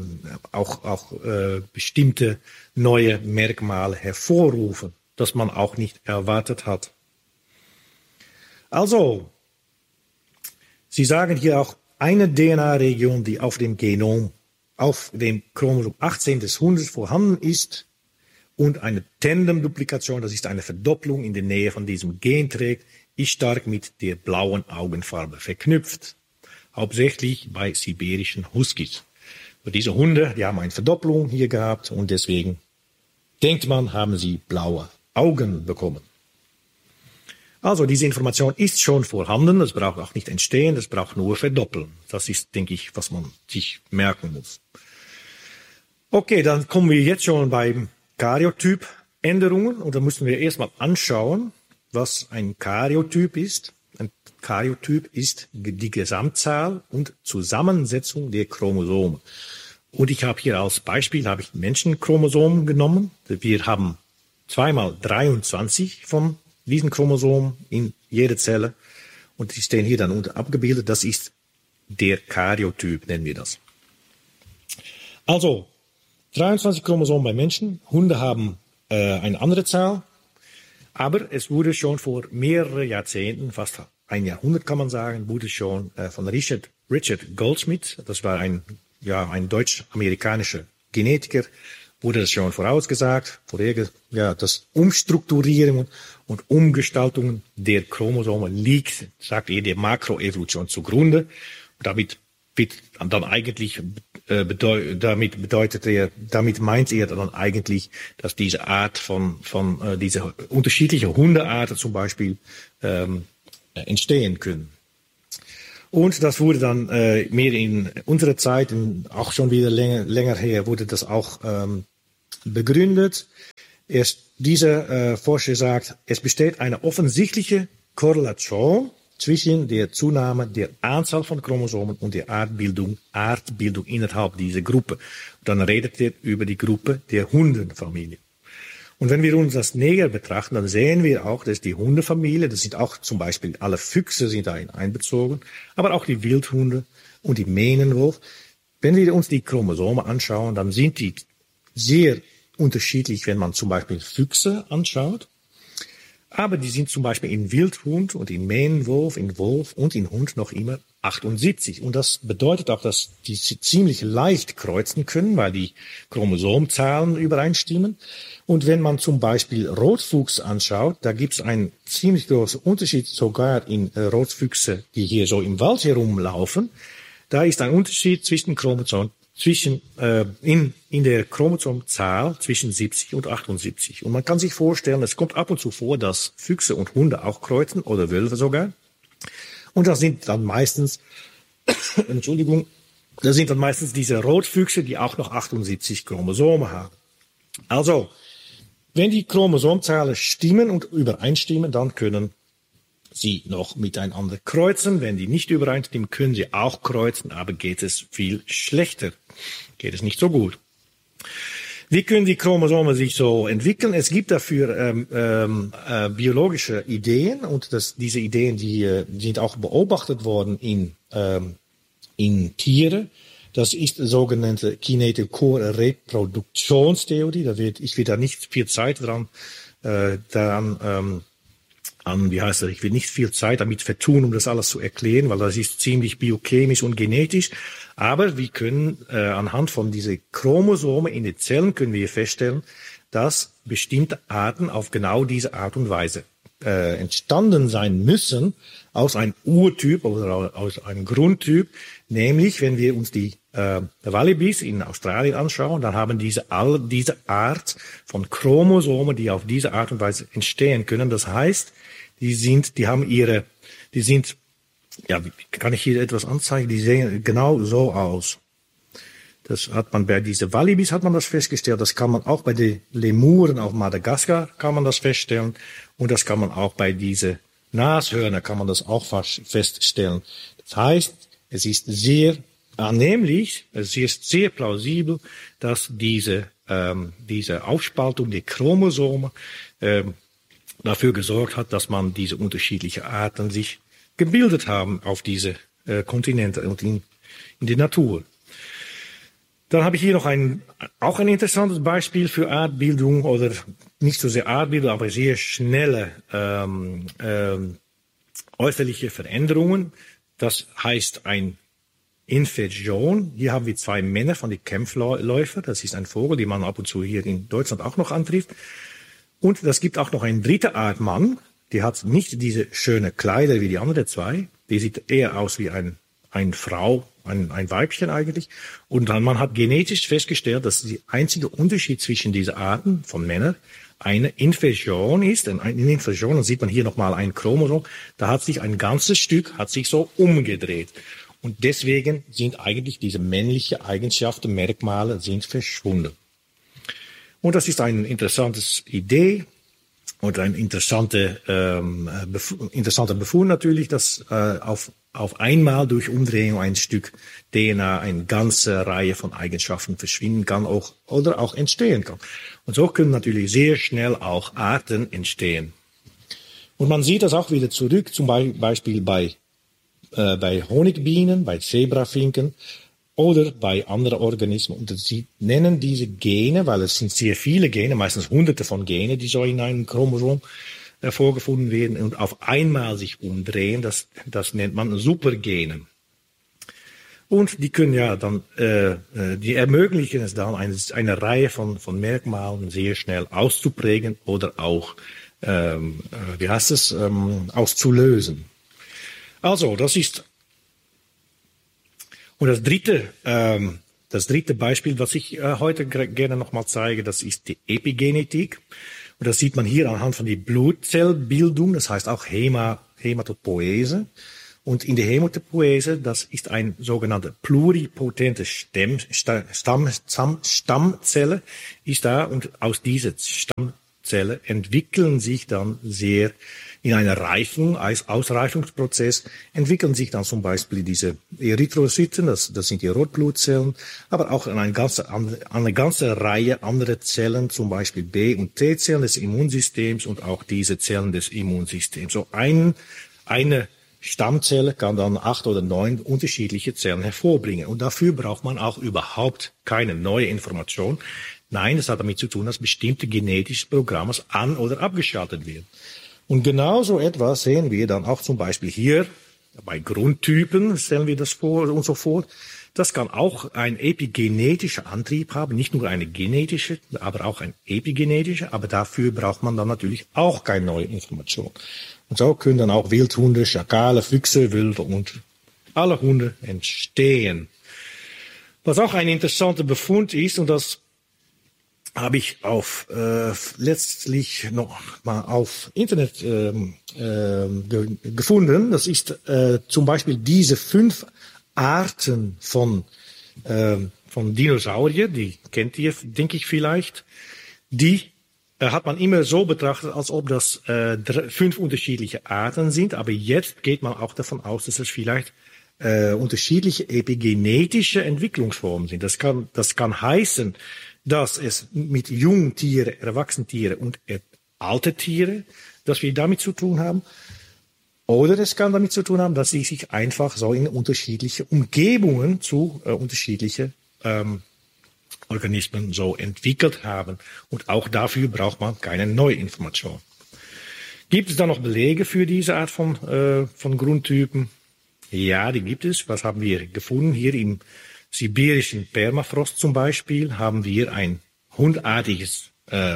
bestimmte neue Merkmale hervorrufen, das man auch nicht erwartet hat. Also, Sie sagen hier auch, eine DNA-Region, die auf dem Genom, auf dem Chromosom 18 des Hundes vorhanden ist und eine Tandem-Duplikation, das ist eine Verdopplung in der Nähe von diesem Gen trägt, ist stark mit der blauen Augenfarbe verknüpft. Hauptsächlich bei sibirischen Huskies. Und diese Hunde, die haben eine Verdopplung hier gehabt und deswegen denkt man, haben sie blaue Augen bekommen. Also diese Information ist schon vorhanden, das braucht auch nicht entstehen, das braucht nur verdoppeln. Das ist, denke ich, was man sich merken muss. Okay, dann kommen wir jetzt schon beim Karyotyp-Änderungen und da müssen wir erstmal anschauen, was ein Karyotyp ist. Ein Karyotyp ist die Gesamtzahl und Zusammensetzung der Chromosomen. Und ich habe hier als Beispiel Menschenchromosomen genommen. Wir haben 2x23 von diesen Chromosomen in jeder Zelle und die stehen hier dann unten abgebildet. Das ist der Karyotyp, nennen wir das. Also 23 Chromosomen bei Menschen, Hunde haben eine andere Zahl, aber es wurde schon vor mehreren Jahrzehnten, fast ein Jahrhundert kann man sagen, wurde schon von Richard Goldschmidt, das war ein deutsch-amerikanischer Genetiker, wurde das schon vorausgesagt, das Umstrukturieren und Umgestaltung der Chromosomen liegt, sagt er, der Makroevolution zugrunde. Damit meint er dann eigentlich, dass diese Art diese unterschiedliche Hundearten zum Beispiel entstehen können. Und das wurde dann mehr in unserer Zeit, auch schon wieder länger her, wurde das auch begründet. Dieser Forscher sagt, es besteht eine offensichtliche Korrelation zwischen der Zunahme der Anzahl von Chromosomen und der Artbildung innerhalb dieser Gruppe. Und dann redet er über die Gruppe der Hundenfamilie. Und wenn wir uns das näher betrachten, dann sehen wir auch, dass die Hundefamilie, das sind auch zum Beispiel alle Füchse sind da einbezogen, aber auch die Wildhunde und die Mähnenwolf. Wenn wir uns die Chromosomen anschauen, dann sind die sehr unterschiedlich, wenn man zum Beispiel Füchse anschaut. Aber die sind zum Beispiel in Wildhund und in Mähnenwolf, in Wolf und in Hund noch immer 78. Und das bedeutet auch, dass die ziemlich leicht kreuzen können, weil die Chromosomzahlen übereinstimmen. Und wenn man zum Beispiel Rotfuchs anschaut, da gibt es einen ziemlich großen Unterschied sogar in Rotfüchse, die hier so im Wald herumlaufen. Da ist ein Unterschied zwischen in der Chromosomzahl zwischen 70 und 78. Und man kann sich vorstellen, es kommt ab und zu vor, dass Füchse und Hunde auch kreuzen oder Wölfe sogar. Und das sind dann meistens, das sind dann meistens diese Rotfüchse, die auch noch 78 Chromosome haben. Also, wenn die Chromosomzahlen stimmen und übereinstimmen, dann können sie noch miteinander kreuzen. Wenn die nicht übereinstimmen, können sie auch kreuzen, aber geht es viel schlechter. Geht es nicht so gut. Wie können die Chromosome sich so entwickeln? Es gibt dafür biologische Ideen und diese Ideen, die sind auch beobachtet worden in Tieren. Das ist die sogenannte Kinetochore-Reproduktionstheorie. Ich will da nicht viel Zeit ich will nicht viel Zeit damit vertun, um das alles zu erklären, weil das ist ziemlich biochemisch und genetisch. Aber wir können anhand von diesen Chromosomen in den Zellen können wir feststellen, dass bestimmte Arten auf genau diese Art und Weise entstanden sein müssen aus einem Urtyp oder aus einem Grundtyp. Nämlich, wenn wir uns die Wallabys in Australien anschauen, dann haben diese Art von Chromosomen, die auf diese Art und Weise entstehen können. Das heißt, wie kann ich hier etwas anzeigen? Die sehen genau so aus. Das hat man bei diesen Wallabys hat man das festgestellt. Das kann man auch bei den Lemuren auf Madagaskar kann man das feststellen. Und das kann man auch bei diesen Nashörner kann man das auch feststellen. Das heißt, es ist sehr annehmlich, es ist sehr plausibel, dass diese Aufspaltung der Chromosome dafür gesorgt hat, dass man diese unterschiedlichen Arten sich gebildet haben auf diese Kontinente und in der Natur. Dann habe ich hier noch auch ein interessantes Beispiel für Artbildung oder nicht so sehr Artbildung, aber sehr schnelle äußerliche Veränderungen. Das heißt ein Inversion. Hier haben wir zwei Männer von den Kämpfläufer. Das ist ein Vogel, den man ab und zu hier in Deutschland auch noch antrifft. Und das gibt auch noch eine dritte Art Mann. Die hat nicht diese schöne Kleider wie die anderen zwei. Die sieht eher aus wie eine Frau, ein Weibchen eigentlich. Und dann man hat genetisch festgestellt, dass der einzige Unterschied zwischen diesen Arten von Männern eine Inversion ist. Und eine Inversion, dann sieht man hier nochmal ein Chromosom. Da hat sich ein ganzes Stück, so umgedreht. Und deswegen sind eigentlich diese männlichen Eigenschaften, Merkmale, sind verschwunden. Und das ist eine interessante Idee und ein interessanter Befund natürlich, dass auf einmal durch Umdrehung ein Stück DNA eine ganze Reihe von Eigenschaften verschwinden kann oder auch entstehen kann. Und so können natürlich sehr schnell auch Arten entstehen. Und man sieht das auch wieder zurück, zum Beispiel bei Honigbienen, bei Zebrafinken oder bei anderen Organismen. Und sie nennen diese Gene, weil es sind sehr viele Gene, meistens hunderte von Genen, die so in einem Chromosom vorgefunden werden und auf einmal sich umdrehen. Das nennt man Supergene. Und die können ja dann, die ermöglichen es dann, eine Reihe von Merkmalen sehr schnell auszuprägen oder auch, auszulösen. Also, das ist, und das dritte Beispiel, was ich heute gerne nochmal zeige, das ist die Epigenetik. Und das sieht man hier anhand von der Blutzellbildung, das heißt auch Hämatopoese. Und in der Hämatopoese, das ist ein sogenannte pluripotente Stammzelle, ist da, und aus dieser Stammzelle entwickeln sich dann in einer Ausreifungsprozess entwickeln sich dann zum Beispiel diese Erythrozyten, das sind die Rotblutzellen, aber auch eine ganze Reihe anderer Zellen, zum Beispiel B- und T-Zellen des Immunsystems und auch diese Zellen des Immunsystems. So eine Stammzelle kann dann 8 oder 9 unterschiedliche Zellen hervorbringen. Und dafür braucht man auch überhaupt keine neue Information. Nein, das hat damit zu tun, dass bestimmte genetische Programme an- oder abgeschaltet werden. Und genau so etwas sehen wir dann auch zum Beispiel hier bei Grundtypen stellen wir das vor und so vor. Das kann auch ein epigenetischer Antrieb haben, nicht nur eine genetische, aber auch ein epigenetischer. Aber dafür braucht man dann natürlich auch keine neue Information. Und so können dann auch Wildhunde, Schakale, Füchse, Wölfe und alle Hunde entstehen. Was auch ein interessanter Befund ist, und das habe ich letztlich noch mal auf Internet gefunden. Das ist zum Beispiel diese 5 Arten von Dinosaurier, die kennt ihr, denke ich vielleicht, die hat man immer so betrachtet, als ob das 5 unterschiedliche Arten sind, aber jetzt geht man auch davon aus, dass es vielleicht unterschiedliche epigenetische Entwicklungsformen sind. Das kann heißen, dass es mit Jungtiere, Erwachsenen und alte Tiere, dass wir damit zu tun haben. Oder es kann damit zu tun haben, dass sie sich einfach so in unterschiedliche Umgebungen zu unterschiedlichen Organismen so entwickelt haben. Und auch dafür braucht man keine neue Information. Gibt es da noch Belege für diese Art von Grundtypen? Ja, die gibt es. Was haben wir gefunden? Hier im sibirischen Permafrost zum Beispiel haben wir ein hundartiges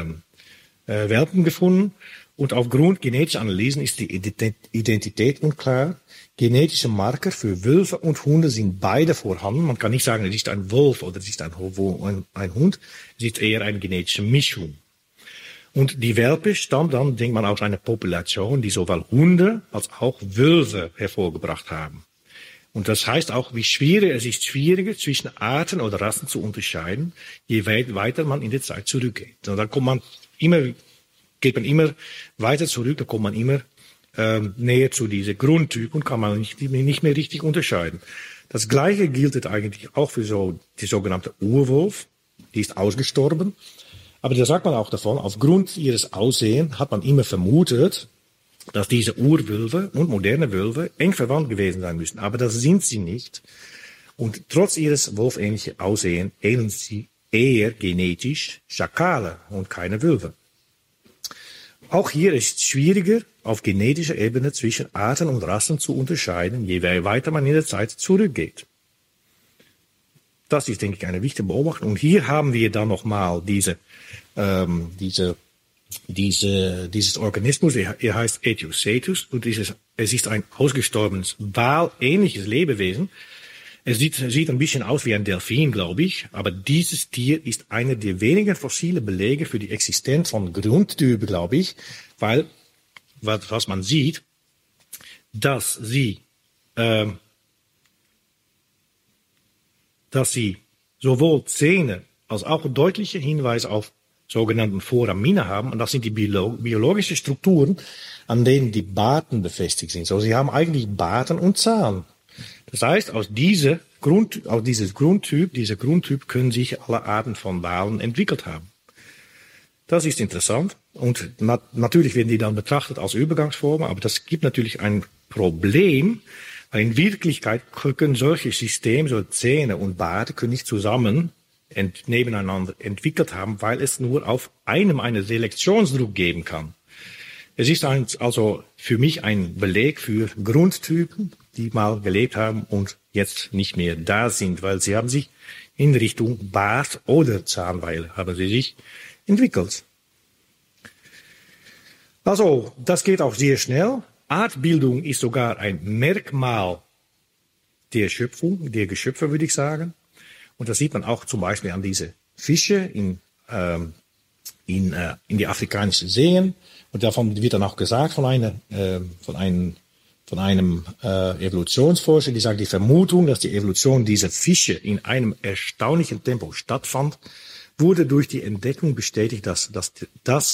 Welpen gefunden. Und aufgrund genetischer Analysen ist die Identität unklar. Genetische Marker für Wölfe und Hunde sind beide vorhanden. Man kann nicht sagen, es ist ein Wolf oder es ist ein Hund. Es ist eher eine genetische Mischung. Und die Welpe stammt dann, denkt man, aus einer Population, die sowohl Hunde als auch Wölfe hervorgebracht haben. Und das heißt auch, es ist schwieriger zwischen Arten oder Rassen zu unterscheiden, je weiter man in der Zeit zurückgeht. Und dann geht man immer weiter zurück, da kommt man immer näher zu diesem Grundtyp und kann man nicht mehr richtig unterscheiden. Das Gleiche gilt eigentlich auch für die sogenannte Urwolf. Die ist ausgestorben. Aber da sagt man auch davon, aufgrund ihres Aussehens hat man immer vermutet, dass diese Urwölfe und moderne Wölfe eng verwandt gewesen sein müssen. Aber das sind sie nicht. Und trotz ihres wolfähnlichen Aussehens ähneln sie eher genetisch Schakale und keine Wölfe. Auch hier ist es schwieriger, auf genetischer Ebene zwischen Arten und Rassen zu unterscheiden, je weiter man in der Zeit zurückgeht. Das ist, denke ich, eine wichtige Beobachtung. Und hier haben wir dann nochmal dieses Organismus, er heißt Etiocetus, und es ist ein ausgestorbenes walähnliches Lebewesen. Es sieht ein bisschen aus wie ein Delfin, glaube ich, aber dieses Tier ist einer der wenigen fossilen Belege für die Existenz von Grundtypen, glaube ich, weil, was man sieht, dass sie sowohl Zähne als auch deutliche Hinweise auf sogenannten Foramina haben, und das sind die biologischen Strukturen, an denen die Barten befestigt sind. So, sie haben eigentlich Barten und Zahn. Das heißt, aus diesem Grundtyp können sich alle Arten von Walen entwickelt haben. Das ist interessant. Und natürlich werden die dann betrachtet als Übergangsformen, aber das gibt natürlich ein Problem, weil in Wirklichkeit können solche Systeme, so Zähne und Barte, können nicht zusammen nebeneinander entwickelt haben, weil es nur auf einem einen Selektionsdruck geben kann. Es ist also für mich ein Beleg für Grundtypen, die mal gelebt haben und jetzt nicht mehr da sind, weil sie haben sich in Richtung Bart oder Zahnweile haben sie sich entwickelt. Also, das geht auch sehr schnell. Artbildung ist sogar ein Merkmal der Geschöpfe, würde ich sagen. Und das sieht man auch zum Beispiel an diese Fische in die afrikanischen Seen. Und davon wird dann auch gesagt von einem Evolutionsforscher, die sagt, die Vermutung, dass die Evolution dieser Fische in einem erstaunlichen Tempo stattfand, wurde durch die Entdeckung bestätigt, dass